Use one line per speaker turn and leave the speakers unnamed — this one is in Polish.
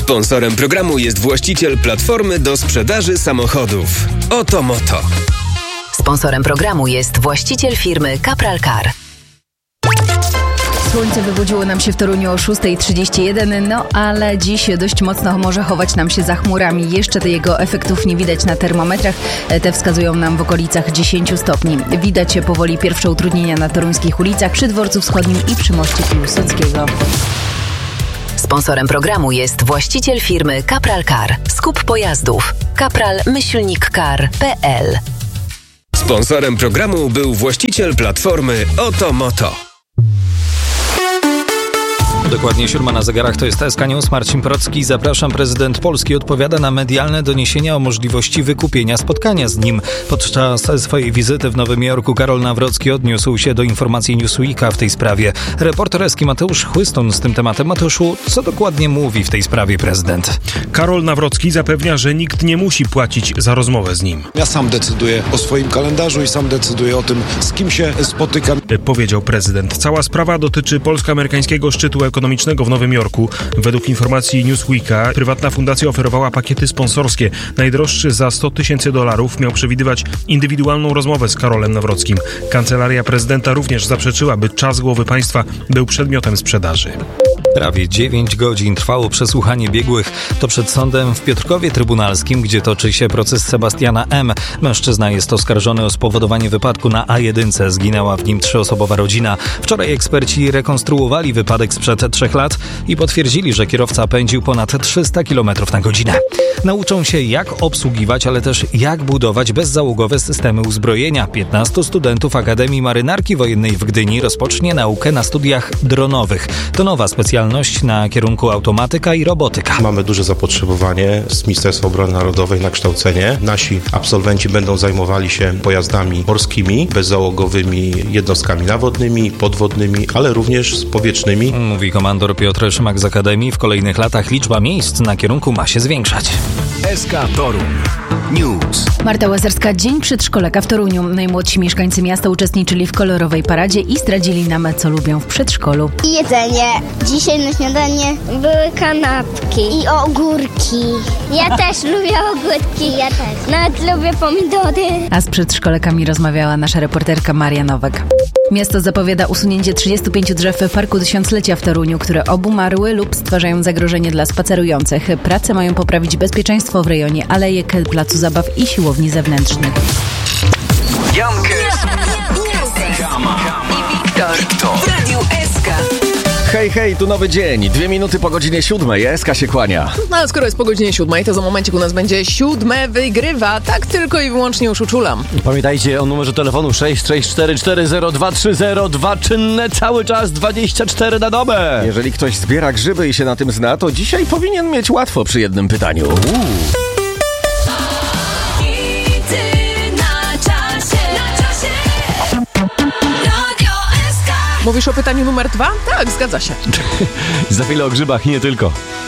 Sponsorem programu jest właściciel platformy do sprzedaży samochodów Otomoto.
Sponsorem programu jest właściciel firmy Capral Car.
Słońce wybudziło nam się w Toruniu o 6:31, ale dziś dość mocno może chować nam się za chmurami. Jeszcze jego efektów nie widać na termometrach. Te wskazują nam w okolicach 10 stopni. Widać powoli pierwsze utrudnienia na toruńskich ulicach, przy Dworcu Wschodnim i przy moście Piłsudskiego.
Sponsorem programu jest właściciel firmy Capral Car. Skup pojazdów. capral-car.pl.
Sponsorem programu był właściciel platformy Otomoto.
Dokładnie 7 na zegarach, to jest SK News, Marcin Procki. Zapraszam. Prezydent Polski odpowiada na medialne doniesienia o możliwości wykupienia spotkania z nim. Podczas swojej wizyty w Nowym Jorku Karol Nawrocki odniósł się do informacji Newsweeka w tej sprawie. Reporter Eski Mateusz Chłystun z tym tematem. Mateuszu, co dokładnie mówi w tej sprawie prezydent?
Karol Nawrocki zapewnia, że nikt nie musi płacić za rozmowę z nim.
Ja sam decyduję o swoim kalendarzu i sam decyduję o tym, z kim się spotykam.
Powiedział prezydent. Cała sprawa dotyczy polsko-amerykańskiego szczytu ekonomicznego w Nowym Jorku. Według informacji Newsweeka prywatna fundacja oferowała pakiety sponsorskie. Najdroższy za $100,000 miał przewidywać indywidualną rozmowę z Karolem Nawrockim. Kancelaria prezydenta również zaprzeczyła, by czas głowy państwa był przedmiotem sprzedaży.
Prawie 9 godzin trwało przesłuchanie biegłych. To przed sądem w Piotrkowie Trybunalskim, gdzie toczy się proces Sebastiana M. Mężczyzna jest oskarżony o spowodowanie wypadku na A1. Zginęła w nim 3-osobowa rodzina. Wczoraj eksperci rekonstruowali wypadek sprzed 3 lat i potwierdzili, że kierowca pędził ponad 300 km na godzinę. Nauczą się, jak obsługiwać, ale też jak budować bezzałogowe systemy uzbrojenia. 15 studentów Akademii Marynarki Wojennej w Gdyni rozpocznie naukę na studiach dronowych. To nowa specjalność na kierunku automatyka i robotyka.
Mamy duże zapotrzebowanie z Ministerstwa Obrony Narodowej na kształcenie. Nasi absolwenci będą zajmowali się pojazdami morskimi, bezzałogowymi jednostkami nawodnymi, podwodnymi, ale również powietrznymi.
Mówi komandor Piotr Szymak z Akademii. W kolejnych latach liczba miejsc na kierunku ma się zwiększać.
SK Toruń News.
Marta Łazarska, Dzień Przedszkolaka w Toruniu. Najmłodsi mieszkańcy miasta uczestniczyli w kolorowej paradzie i zdradzili nam, co lubią w przedszkolu.
I jedzenie. Dzisiaj na śniadanie były kanapki i ogórki. Ja też lubię ogórki. Ja też. Nawet lubię pomidory.
A z przedszkolakami rozmawiała nasza reporterka Maria Nowak. Miasto zapowiada usunięcie 35 drzew w Parku Tysiąclecia w Toruniu, które obumarły lub stwarzają zagrożenie dla spacerujących. Prace mają poprawić bezpieczeństwo w rejonie alejek, placu zabaw i siłowni zewnętrznych.
Jankes
I Wiktor w Radiu SK.
Hej, tu nowy dzień. 2 minuty po godzinie 7. SK się kłania.
No ale skoro jest po godzinie 7, to za momencik u nas będzie 7 wygrywa. Tak tylko i wyłącznie już uczulam.
Pamiętajcie o numerze telefonu 664402302. Czynne cały czas 24 na dobę. Jeżeli ktoś zbiera grzyby i się na tym zna, to dzisiaj powinien mieć łatwo przy jednym pytaniu.
Mówisz o pytaniu numer 2? Tak, zgadza się.
Za chwilę o grzybach i nie tylko.